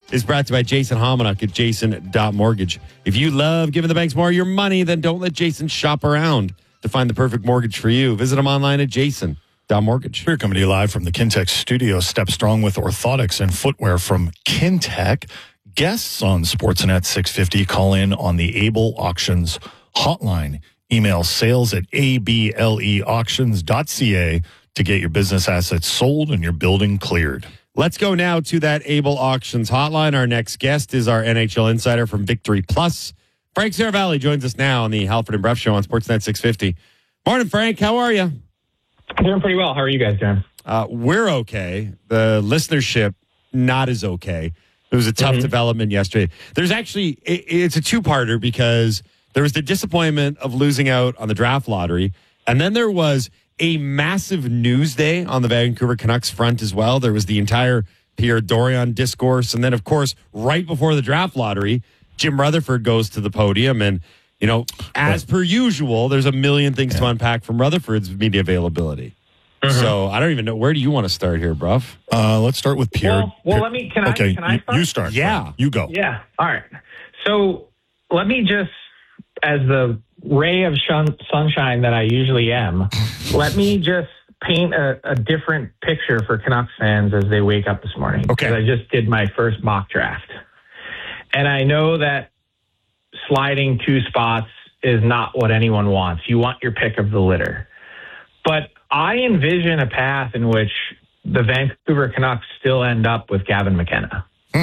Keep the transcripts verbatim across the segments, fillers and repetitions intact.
is brought to you by Jason Hominick at jason dot mortgage. If you love giving the banks more of your money, then don't let Jason shop around to find the perfect mortgage for you. Visit him online at jason dot mortgage. We're coming to you live from the Kintec studio. Step strong with orthotics and footwear from Kintec. Guests on Sportsnet six fifty call in on the Able Auctions hotline. Email sales at a b l e auctions dot c a to get your business assets sold and your building cleared. Let's go now to that Able Auctions hotline. Our next guest is our N H L insider from Victory Plus. Frank Seravalli joins us now on the Halford and Bruff Show on Sportsnet six fifty. Morning, Frank. How are you? Doing pretty well. How are you guys doing? Uh, we're okay. The listenership, not as okay. It was a tough mm-hmm. development yesterday. There's actually, it, it's a two-parter because there was the disappointment of losing out on the draft lottery, and then there was a massive news day on the Vancouver Canucks front as well. There was the entire Pierre Dorion discourse, and then, of course, right before the draft lottery, Jim Rutherford goes to the podium, and, you know, as per usual, there's a million things yeah. to unpack from Rutherford's media availability. Mm-hmm. So I don't even know. Where do you want to start here, Bruff? Uh, let's start with Pierre. Well, well let me, can I, okay, can I start? You start. Yeah. Frank. You go. Yeah. All right. So let me just, as the ray of shun- sunshine that I usually am, let me just paint a, a different picture for Canucks fans as they wake up this morning. Okay. Because I just did my first mock draft. And I know that sliding two spots is not what anyone wants. You want your pick of the litter. But I envision a path in which the Vancouver Canucks still end up with Gavin McKenna. Hmm.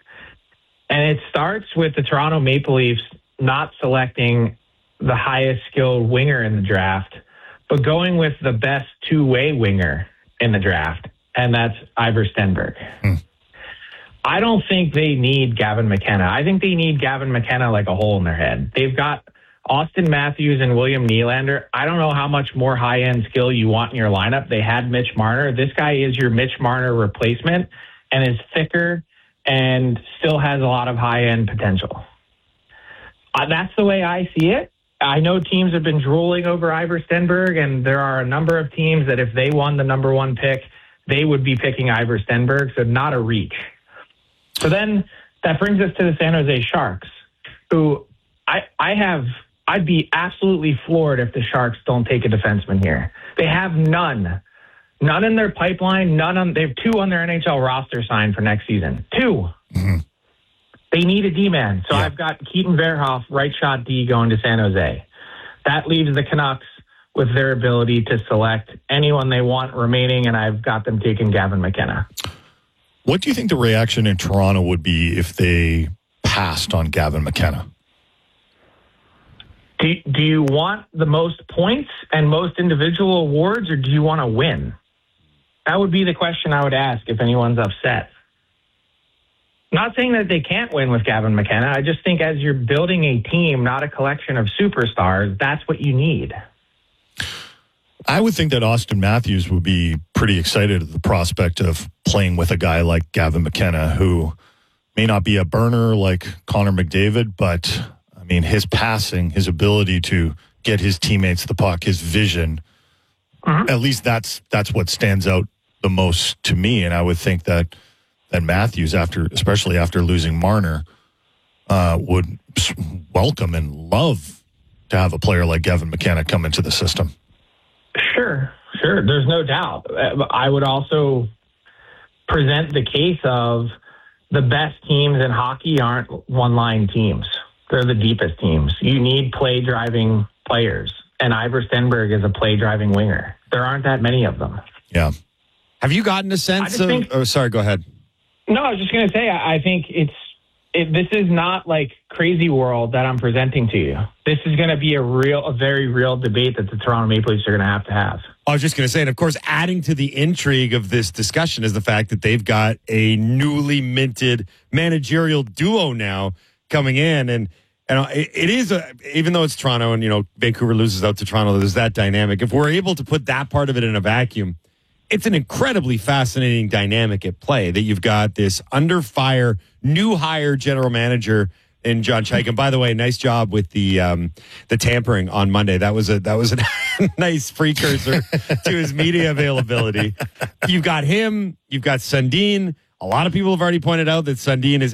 And it starts with the Toronto Maple Leafs not selecting the highest skilled winger in the draft, but going with the best two-way winger in the draft, and that's Ivor Stenberg. Hmm. I don't think they need Gavin McKenna. I think they need Gavin McKenna like a hole in their head. They've got Austin Matthews and William Nylander. I don't know how much more high-end skill you want in your lineup. They had Mitch Marner. This guy is your Mitch Marner replacement and is thicker and still has a lot of high-end potential. Uh, that's the way I see it. I know teams have been drooling over Ivor Stenberg, and there are a number of teams that if they won the number one pick, they would be picking Ivor Stenberg, so not a reach. So then that brings us to the San Jose Sharks, who I, I have... I'd be absolutely floored if the Sharks don't take a defenseman here. They have none. None in their pipeline. None on. They have two on their N H L roster signed for next season. Two. Mm-hmm. They need a D-man. So yeah. I've got Keaton Verhoff, right shot D, going to San Jose. That leaves the Canucks with their ability to select anyone they want remaining, and I've got them taking Gavin McKenna. What do you think the reaction in Toronto would be if they passed on Gavin McKenna? Do, do you want the most points and most individual awards, or do you want to win? That would be the question I would ask if anyone's upset. Not saying that they can't win with Gavin McKenna. I just think as you're building a team, not a collection of superstars, that's what you need. I would think that Austin Matthews would be pretty excited at the prospect of playing with a guy like Gavin McKenna, who may not be a burner like Connor McDavid, but I mean, his passing, his ability to get his teammates the puck, his vision, mm-hmm. at least that's that's what stands out the most to me. And I would think that that Matthews, after especially after losing Marner, uh, would welcome and love to have a player like Gavin McKenna come into the system. Sure, sure. There's no doubt. I would also present the case of the best teams in hockey aren't one-line teams. They're the deepest teams. You need play-driving players, and Ivor Stenberg is a play-driving winger. There aren't that many of them. Yeah. Have you gotten a sense of... Think, oh, sorry, go ahead. No, I was just going to say, I think it's it, this is not like crazy world that I'm presenting to you. This is going to be a real, a very real debate that the Toronto Maple Leafs are going to have to have. I was just going to say, and of course, adding to the intrigue of this discussion is the fact that they've got a newly minted managerial duo now coming in, and and it, it is a, even though it's Toronto and you know Vancouver loses out to Toronto, there's that dynamic. If we're able to put that part of it in a vacuum, it's an incredibly fascinating dynamic at play that you've got this under fire new hire general manager in John Chaik. And by the way, nice job with the um, the tampering on Monday. That was a that was a nice precursor to his media availability. You've got him. You've got Sundin. A lot of people have already pointed out that Sundin is